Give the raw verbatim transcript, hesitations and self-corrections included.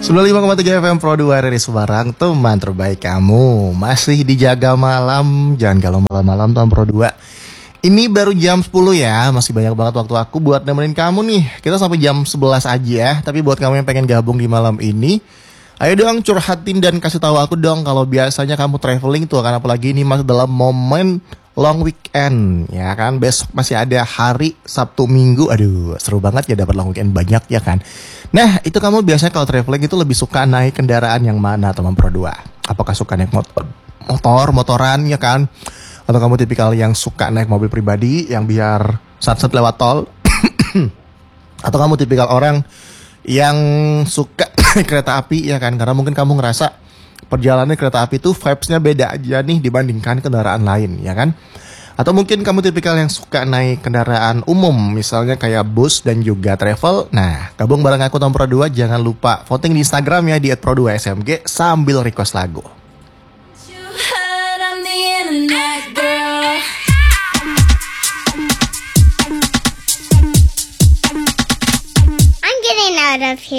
sembilan puluh lima koma tiga F M Pro dua dari Semarang, teman terbaik kamu. Masih dijaga malam, jangan kalau malam-malam teman Pro dua. Ini baru jam sepuluh ya, masih banyak banget waktu aku buat nemenin kamu nih. Kita sampai jam sebelas aja, tapi buat kamu yang pengen gabung di malam ini, ayo dong curhatin dan kasih tahu aku dong kalau biasanya kamu traveling tuh, karena apalagi ini masih dalam momen long weekend, ya kan? Besok masih ada hari Sabtu Minggu, aduh seru banget ya dapat long weekend banyak ya kan? Nah itu kamu biasanya kalau traveling itu lebih suka naik kendaraan yang mana teman Pro dua? Apakah suka naik motor, motor motoran ya kan? Atau kamu tipikal yang suka naik mobil pribadi yang biar sat-sat lewat tol? Atau kamu tipikal orang yang suka naik kereta api ya kan? Karena mungkin kamu ngerasa perjalanan kereta api itu vibes-nya beda aja nih dibandingkan kendaraan lain ya kan? Atau mungkin kamu tipikal yang suka naik kendaraan umum, misalnya kayak bus dan juga travel. Nah, gabung bareng aku Tom Pro dua, jangan lupa voting di Instagram ya di et pro dua S M G sambil request lagu. I'm getting out of here.